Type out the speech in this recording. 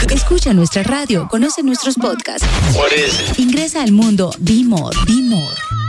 Escucha nuestra radio, conoce nuestros podcasts. What is it? Ingresa al mundo Be More. Be More.